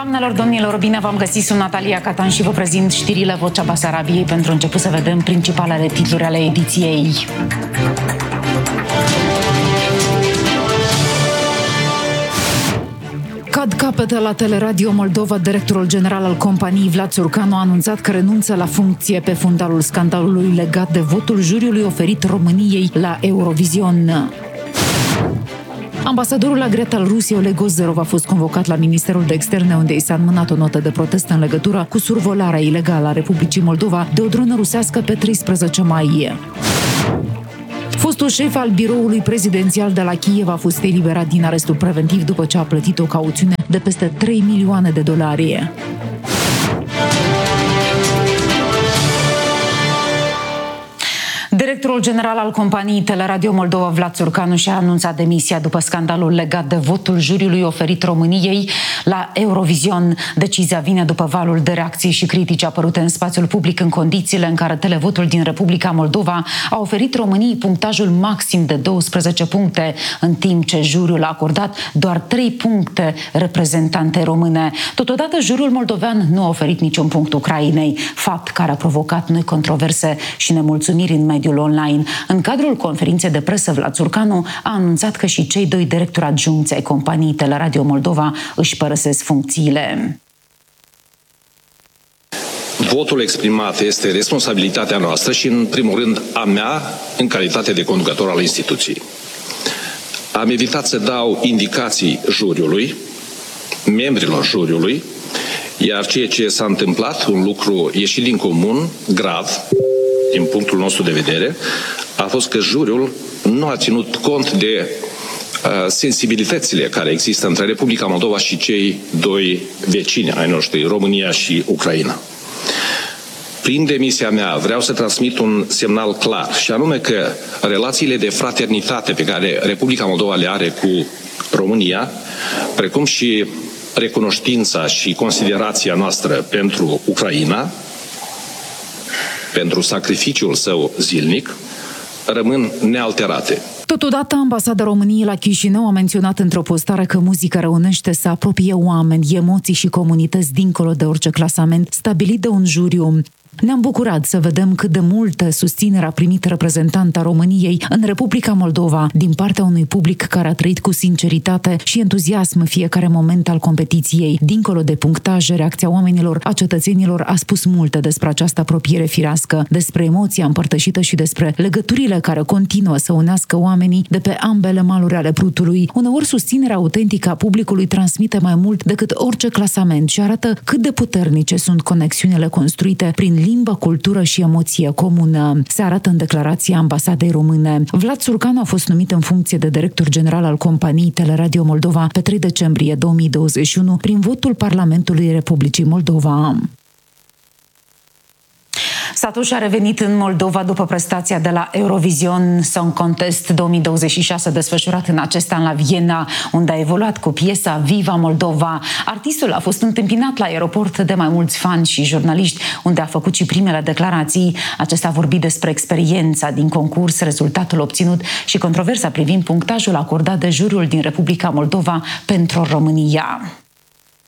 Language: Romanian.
Doamnelor, domnilor, bine v-am găsit, sunt Natalia Catan și vă prezint știrile Vocea Basarabiei. Pentru început să vedem principalele titluri ale ediției. Cad capete la Teleradio Moldova. Directorul general al companiei, Vlad Țurcanu, a anunțat că renunță la funcție pe fundalul scandalului legat de votul juriului oferit României la Eurovision. Ambasadorul agreat al Rusiei, Oleg Ozerov, a fost convocat la Ministerul de Externe, unde i s-a înmânat o notă de protest în legătură cu survolarea ilegală a Republicii Moldova de o dronă rusească pe 13 mai. Fostul șef al biroului prezidențial de la Kiev a fost eliberat din arestul preventiv după ce a plătit o cauțiune de peste 3 milioane de dolari. Directorul general al companiei Teleradio Moldova, Vlad Țurcanu, și-a anunțat demisia după scandalul legat de votul juriului oferit României la Eurovision. Decizia vine după valul de reacții și critici apărute în spațiul public în condițiile în care televotul din Republica Moldova a oferit României punctajul maxim de 12 puncte, în timp ce juriul a acordat doar 3 puncte reprezentante române. Totodată, juriul moldovean nu a oferit niciun punct Ucrainei, fapt care a provocat noi controverse și nemulțumiri în mediul online. În cadrul conferinței de presă, Vlad Țurcanu a anunțat că și cei 2 directori adjuncți ai companiei Teleradio Moldova își părăsesc funcțiile. Votul exprimat este responsabilitatea noastră și, în primul rând, a mea, în calitate de conducător al instituției. Am evitat să dau indicații juriului, membrilor juriului, iar ceea ce s-a întâmplat, un lucru ieșit din comun, grav, din punctul nostru de vedere, a fost că juriul nu a ținut cont de sensibilitățile care există între Republica Moldova și cei 2 vecini ai noștri, România și Ucraina. Prin demisia mea vreau să transmit un semnal clar, și anume că relațiile de fraternitate pe care Republica Moldova le are cu România, precum și recunoștința și considerația noastră pentru Ucraina, pentru sacrificiul său zilnic, rămân nealterate. Totodată, Ambasada României la Chișinău a menționat într-o postare că muzica reunește, să apropie oameni, emoții și comunități dincolo de orice clasament stabilit de un juriu. Ne-am bucurat să vedem cât de multă susținere a primit reprezentanta României în Republica Moldova din partea unui public care a trăit cu sinceritate și entuziasm fiecare moment al competiției. Dincolo de punctaje, reacția oamenilor, a cetățenilor, a spus multe despre această apropiere firească, despre emoția împărtășită și despre legăturile care continuă să unească oamenii de pe ambele maluri ale Prutului. Uneori, susținerea autentică a publicului transmite mai mult decât orice clasament și arată cât de puternice sunt conexiunile construite prin limbă, cultură și emoție comună. Se arată în declarația Ambasadei Române. Vlad Țurcanu a fost numit în funcție de director general al companiei Teleradio Moldova pe 3 decembrie 2021 prin votul Parlamentului Republicii Moldova. Satuș a revenit în Moldova după prestația de la Eurovision Song Contest 2026, desfășurat în acest an la Viena, unde a evoluat cu piesa Viva Moldova. Artistul a fost întâmpinat la aeroport de mai mulți fani și jurnaliști, unde a făcut și primele declarații. Acesta a vorbit despre experiența din concurs, rezultatul obținut și controversa privind punctajul acordat de juriul din Republica Moldova pentru România.